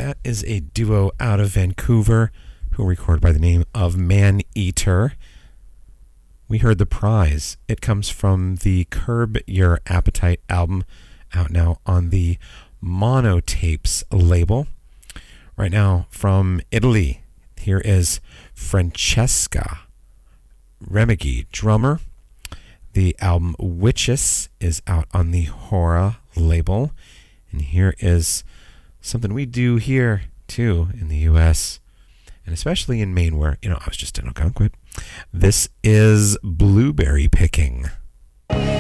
That is a duo out of Vancouver who record by the name of Man Eater. We heard The Prize. It comes from the Curb Your Appetite album, out now on the Monotapes label. Right now, from Italy, here is Francesca Remighi, drummer. The album Witches is out on the Hora label. And here is something we do here, too, in the U.S., and especially in Maine, where, I was just in Algonquin. This is Blueberry Picking.